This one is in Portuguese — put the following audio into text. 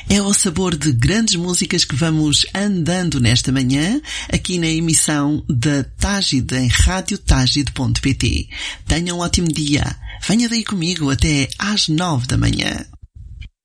É ao sabor de grandes músicas que vamos andando nesta manhã, aqui na emissão da Tágide em radiotagide.pt. Tenha um ótimo dia. Venha daí comigo até às 9 da manhã.